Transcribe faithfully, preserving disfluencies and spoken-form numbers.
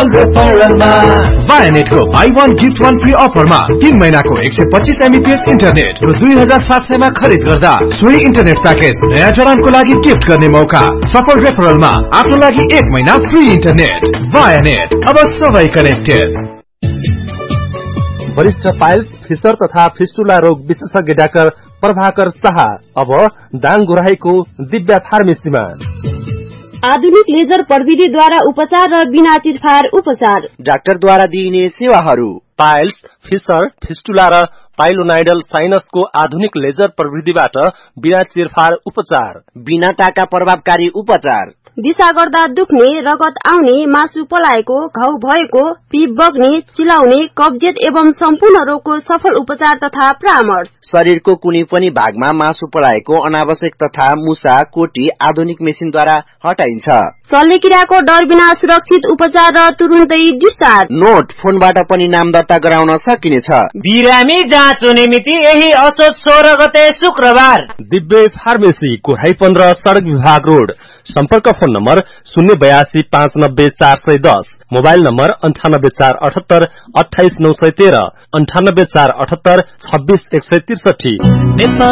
सफल रेफरलमा वायानेटको by one gift one free अफरमा तीन महिनाको एक सय पच्चीस एमबीपीएस इन्टरनेट र दुई हजार सात सयमा खरिद गर्दा सोही इन्टरनेट प्याकेज नयाँ जडानको लागि गिफ्ट गर्ने मौका। सफल रेफरलमा आफ्नो लागि एक महिना फ्री इन्टरनेट। वायानेट, अब सबै कनेक्टेड। वरिष्ठ पाइल्स, फिसर तथा फिस्टुला रोग विशेषज्ञ डाक्टर प्रभाकर शाह अब दाङ गुराहीको दिव्या फार्मेसीमा। आधुनिक लेजर प्रविधिद्वारा उपचार र बिना चिरफार उपचार। डाक्टरद्वारा दिइने सेवाहरू पाइल्स, फिसर, फिस्टुला र पाइलोनाइडल साइनसको आधुनिक लेजर प्रविधिबाट बिना चिरफार उपचार, बिना टाका प्रभावकारी उपचार। दिशा गर्दा दुख्ने, रगत आउने, मासु पलाएको, घाउ भएको, पिप बग्ने, चिलाउने, कब्जियत एवं सम्पूर्ण रोगको सफल उपचार तथा परामर्श। शरीरको कुनै पनि भागमा मासु पलाएको, अनावश्यक तथा मुसा, कोटी आधुनिक मेसिनद्वारा हटाइन्छ। शल्यक्रियाको डर बिना सुरक्षित उपचार र तुरुन्तै डिस्चार्ज। नोट, फोनबाट पनि नाम दर्ता गराउन सकिनेछ। बिरामी जाँच हुने मिति यही असोज सोह्र गते शुक्रबार। दिव्य फार्मेसी, कोराई पन्ध्र, सड़क विभाग रोड। सम्पर्क फोन नम्बर शून्य बयासी पाँच नब्बे चार सय दस, मोबाइल नम्बर अन्ठानब्बे चार अठहत्तर अठाइस नौ सय तेह्र, अन्ठानब्बे चार अठहत्तर छब्बीस एक सय त्रिसठी।